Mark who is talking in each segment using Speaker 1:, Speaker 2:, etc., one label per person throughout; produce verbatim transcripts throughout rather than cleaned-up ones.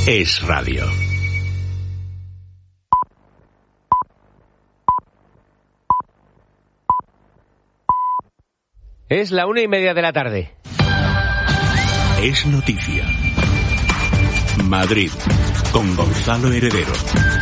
Speaker 1: Es radio.
Speaker 2: Es la una y media de la tarde.
Speaker 1: Es noticia. Madrid, con Gonzalo Heredero.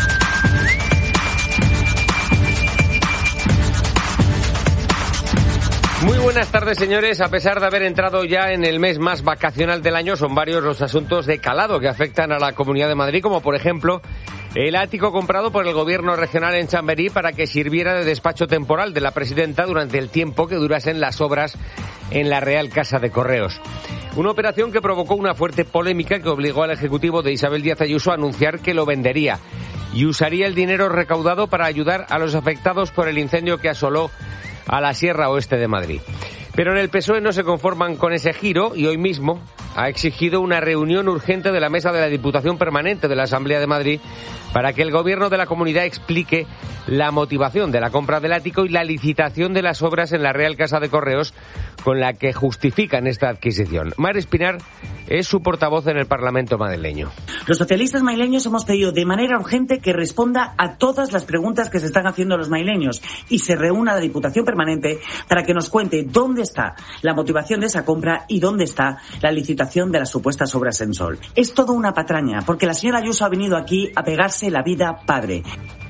Speaker 2: Muy buenas tardes, señores. A pesar de haber entrado ya en el mes más vacacional del año, son varios los asuntos de calado que afectan a la Comunidad de Madrid, como por ejemplo el ático comprado por el gobierno regional en Chamberí para que sirviera de despacho temporal de la presidenta durante el tiempo que durasen las obras en la Real Casa de Correos. Una operación que provocó una fuerte polémica que obligó al ejecutivo de Isabel Díaz Ayuso a anunciar que lo vendería y usaría el dinero recaudado para ayudar a los afectados por el incendio que asoló a la Sierra Oeste de Madrid. Pero en el P S O E no se conforman con ese giro y hoy mismo ha exigido una reunión urgente de la mesa de la Diputación Permanente de la Asamblea de Madrid para que el gobierno de la comunidad explique la motivación de la compra del ático y la licitación de las obras en la Real Casa de Correos con la que justifican esta adquisición. Mar Espinar es su portavoz en el Parlamento madrileño.
Speaker 3: Los socialistas madrileños hemos pedido de manera urgente que responda a todas las preguntas que se están haciendo los madrileños y se reúna la Diputación Permanente para que nos cuente dónde está la motivación de esa compra y dónde está la licitación de las supuestas obras en Sol. Es todo una patraña, porque la señora Ayuso ha venido aquí a pegarse la vida padre.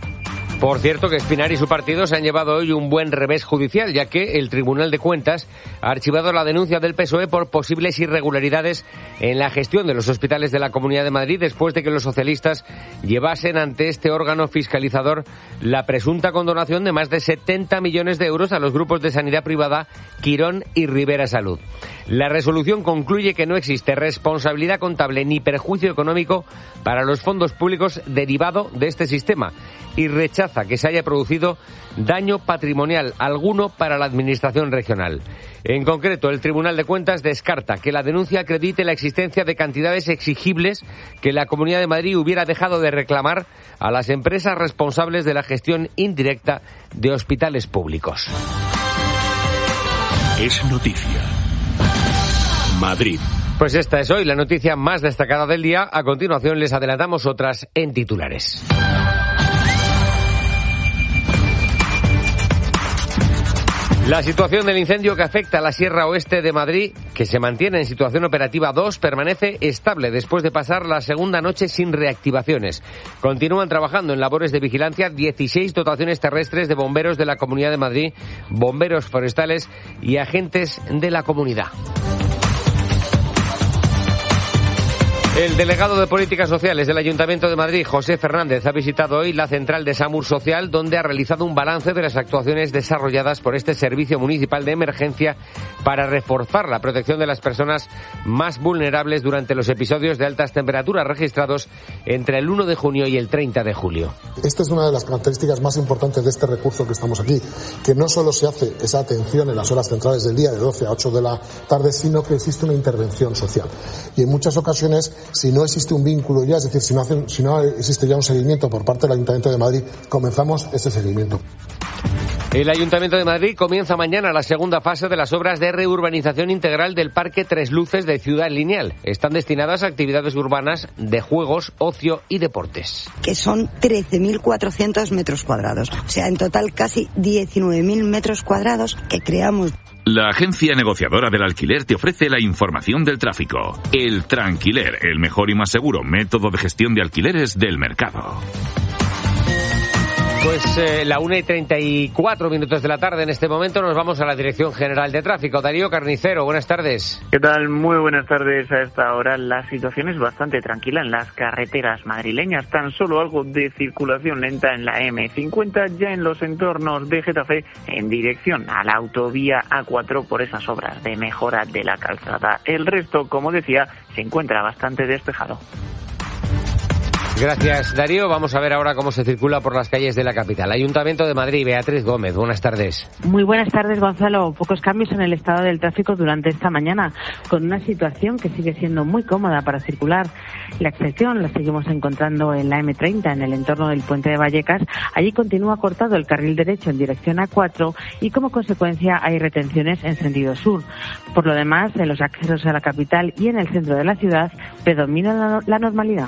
Speaker 2: Por cierto, que Espinar y su partido se han llevado hoy un buen revés judicial, ya que el Tribunal de Cuentas ha archivado la denuncia del P S O E por posibles irregularidades en la gestión de los hospitales de la Comunidad de Madrid después de que los socialistas llevasen ante este órgano fiscalizador la presunta condonación de más de setenta millones de euros a los grupos de sanidad privada Quirón y Rivera Salud. La resolución concluye que no existe responsabilidad contable ni perjuicio económico para los fondos públicos derivado de este sistema y rechaza que se haya producido daño patrimonial alguno para la Administración regional. En concreto, el Tribunal de Cuentas descarta que la denuncia acredite la existencia de cantidades exigibles que la Comunidad de Madrid hubiera dejado de reclamar a las empresas responsables de la gestión indirecta de hospitales públicos.
Speaker 1: Es noticia. Madrid.
Speaker 2: Pues esta es hoy la noticia más destacada del día. A continuación les adelantamos otras en titulares. La situación del incendio que afecta a la Sierra Oeste de Madrid, que se mantiene en situación operativa dos, permanece estable después de pasar la segunda noche sin reactivaciones. Continúan trabajando en labores de vigilancia dieciséis dotaciones terrestres de bomberos de la Comunidad de Madrid, bomberos forestales y agentes de la comunidad. El delegado de Políticas Sociales del Ayuntamiento de Madrid, José Fernández, ha visitado hoy la central de SAMUR Social, donde ha realizado un balance de las actuaciones desarrolladas por este servicio municipal de emergencia para reforzar la protección de las personas más vulnerables durante los episodios de altas temperaturas registrados entre el uno de junio y el treinta de julio.
Speaker 4: Esta es una de las características más importantes de este recurso que estamos aquí, que no solo se hace esa atención en las horas centrales del día, de doce a ocho de la tarde, sino que existe una intervención social. Y en muchas ocasiones, si no existe un vínculo ya, es decir, si no, hacen, si no existe ya un seguimiento por parte del Ayuntamiento de Madrid, comenzamos ese seguimiento.
Speaker 2: El Ayuntamiento de Madrid comienza mañana la segunda fase de las obras de reurbanización integral del Parque Tres Luces de Ciudad Lineal. Están destinadas a actividades urbanas de juegos, ocio y deportes.
Speaker 5: Que son trece mil cuatrocientos metros cuadrados. O sea, en total casi diecinueve mil metros cuadrados que creamos.
Speaker 6: La agencia negociadora del alquiler te ofrece la información del tráfico. El Tranquiler, el mejor y más seguro método de gestión de alquileres del mercado.
Speaker 2: Pues eh, la una y treinta y cuatro minutos de la tarde en este momento nos vamos a la Dirección General de Tráfico. Darío Carnicero, buenas tardes.
Speaker 7: ¿Qué tal? Muy buenas tardes. A esta hora la situación es bastante tranquila en las carreteras madrileñas. Tan solo algo de circulación lenta en la eme cincuenta, ya en los entornos de Getafe en dirección a la autovía A cuatro por esas obras de mejora de la calzada. El resto, como decía, se encuentra bastante despejado.
Speaker 2: Gracias, Darío. Vamos a ver ahora cómo se circula por las calles de la capital. Ayuntamiento de Madrid, Beatriz Gómez, buenas tardes.
Speaker 8: Muy buenas tardes, Gonzalo. Pocos cambios en el estado del tráfico durante esta mañana, con una situación que sigue siendo muy cómoda para circular. La excepción la seguimos encontrando en la eme treinta, en el entorno del puente de Vallecas. Allí continúa cortado el carril derecho en dirección A cuatro y como consecuencia hay retenciones en sentido sur. Por lo demás, en los accesos a la capital y en el centro de la ciudad predomina la, la normalidad.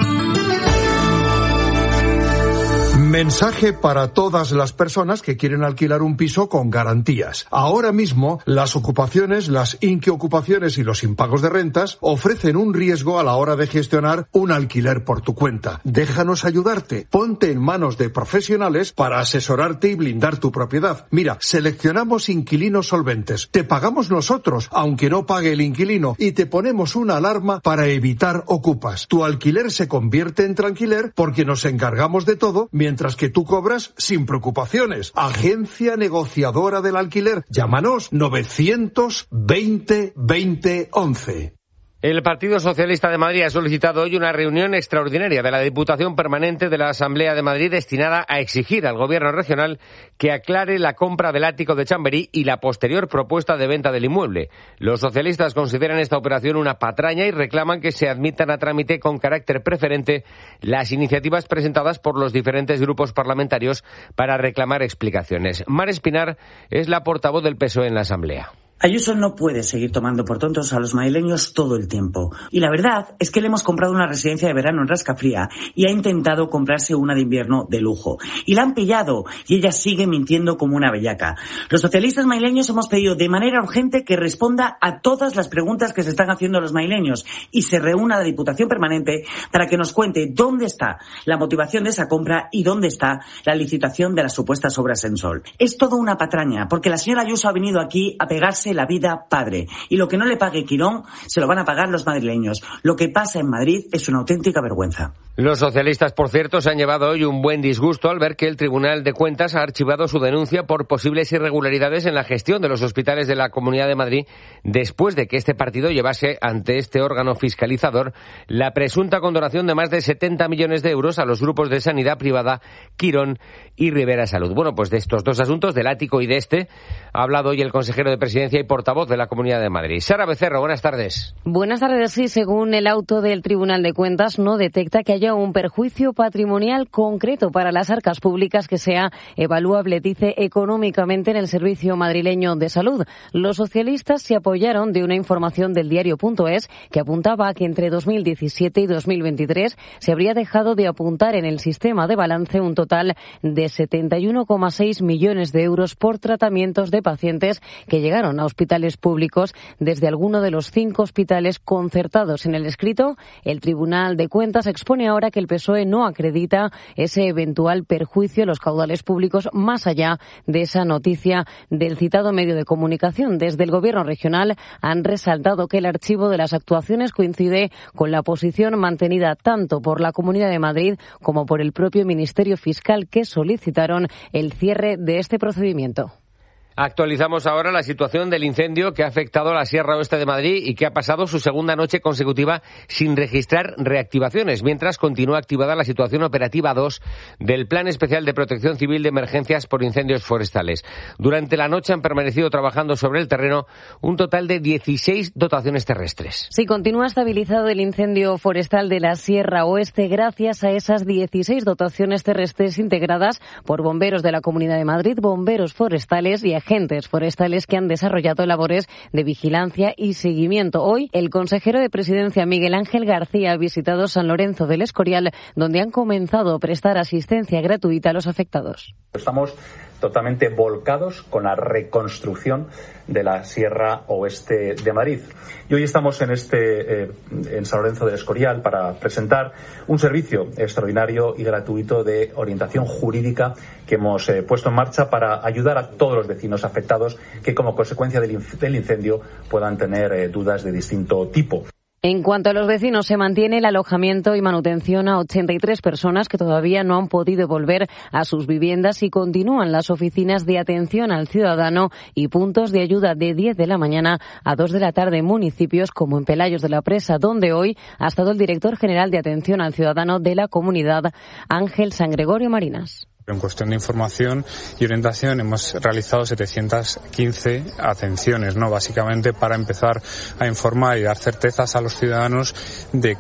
Speaker 9: Mensaje para todas las personas que quieren alquilar un piso con garantías. Ahora mismo, las ocupaciones, las inquiocupaciones y los impagos de rentas ofrecen un riesgo a la hora de gestionar un alquiler por tu cuenta. Déjanos ayudarte. Ponte en manos de profesionales para asesorarte y blindar tu propiedad. Mira, seleccionamos inquilinos solventes. Te pagamos nosotros, aunque no pague el inquilino, y te ponemos una alarma para evitar ocupas. Tu alquiler se convierte en tranquiler porque nos encargamos de todo, mientras que tú cobras sin preocupaciones. Agencia negociadora del alquiler. Llámanos novecientos veinte veinte once.
Speaker 2: El Partido Socialista de Madrid ha solicitado hoy una reunión extraordinaria de la Diputación Permanente de la Asamblea de Madrid destinada a exigir al Gobierno regional que aclare la compra del ático de Chamberí y la posterior propuesta de venta del inmueble. Los socialistas consideran esta operación una patraña y reclaman que se admitan a trámite con carácter preferente las iniciativas presentadas por los diferentes grupos parlamentarios para reclamar explicaciones. Mar Espinar es la portavoz del P S O E en la Asamblea.
Speaker 3: Ayuso no puede seguir tomando por tontos a los madrileños todo el tiempo. Y la verdad es que le hemos comprado una residencia de verano en Rascafría y ha intentado comprarse una de invierno de lujo. Y la han pillado y ella sigue mintiendo como una bellaca. Los socialistas madrileños hemos pedido de manera urgente que responda a todas las preguntas que se están haciendo los madrileños y se reúna la Diputación Permanente para que nos cuente dónde está la motivación de esa compra y dónde está la licitación de las supuestas obras en Sol. Es todo una patraña, porque la señora Ayuso ha venido aquí a pegarse la vida padre. Y lo que no le pague Quirón se lo van a pagar los madrileños. Lo que pasa en Madrid es una auténtica vergüenza.
Speaker 2: Los socialistas, por cierto, se han llevado hoy un buen disgusto al ver que el Tribunal de Cuentas ha archivado su denuncia por posibles irregularidades en la gestión de los hospitales de la Comunidad de Madrid después de que este partido llevase ante este órgano fiscalizador la presunta condonación de más de setenta millones de euros a los grupos de sanidad privada Quirón y Rivera Salud. Bueno, pues de estos dos asuntos, del ático y de este, ha hablado hoy el consejero de Presidencia y portavoz de la Comunidad de Madrid. Sara Becerro, buenas tardes.
Speaker 10: Buenas tardes. Sí, según el auto del Tribunal de Cuentas, no detecta que haya un perjuicio patrimonial concreto para las arcas públicas que sea evaluable, dice, económicamente en el Servicio Madrileño de Salud. Los socialistas se apoyaron de una información del diario.es que apuntaba a que entre dos mil diecisiete y dos mil veintitrés se habría dejado de apuntar en el sistema de balance un total de setenta y uno coma seis millones de euros por tratamientos de pacientes que llegaron a hospitales públicos desde alguno de los cinco hospitales concertados. En el escrito, el Tribunal de Cuentas expone ahora que el P S O E no acredita ese eventual perjuicio en los caudales públicos más allá de esa noticia del citado medio de comunicación. Desde el Gobierno regional han resaltado que el archivo de las actuaciones coincide con la posición mantenida tanto por la Comunidad de Madrid como por el propio Ministerio Fiscal, que solicitaron el cierre de este procedimiento.
Speaker 2: Actualizamos ahora la situación del incendio que ha afectado a la Sierra Oeste de Madrid y que ha pasado su segunda noche consecutiva sin registrar reactivaciones, mientras continúa activada la situación operativa dos del Plan Especial de Protección Civil de Emergencias por Incendios Forestales. Durante la noche han permanecido trabajando sobre el terreno un total de dieciséis dotaciones terrestres.
Speaker 10: Sí, continúa estabilizado el incendio forestal de la Sierra Oeste gracias a esas dieciséis dotaciones terrestres integradas por bomberos de la Comunidad de Madrid, bomberos forestales y agentes forestales que han desarrollado labores de vigilancia y seguimiento. Hoy, el consejero de Presidencia, Miguel Ángel García, ha visitado San Lorenzo del Escorial, donde han comenzado a prestar asistencia gratuita a los afectados.
Speaker 11: Estamos totalmente volcados con la reconstrucción de la Sierra Oeste de Madrid. Y hoy estamos en este eh, en San Lorenzo del Escorial para presentar un servicio extraordinario y gratuito de orientación jurídica que hemos eh, puesto en marcha para ayudar a todos los vecinos afectados que como consecuencia del, inc- del incendio puedan tener eh, dudas de distinto tipo.
Speaker 10: En cuanto a los vecinos, se mantiene el alojamiento y manutención a ochenta y tres personas que todavía no han podido volver a sus viviendas y continúan las oficinas de atención al ciudadano y puntos de ayuda de diez de la mañana a dos de la tarde en municipios como en Pelayos de la Presa, donde hoy ha estado el director general de atención al ciudadano de la comunidad, Ángel San Gregorio Marinas.
Speaker 12: En cuestión de información y orientación hemos realizado setecientas quince atenciones, ¿no? Básicamente para empezar a informar y dar certezas a los ciudadanos de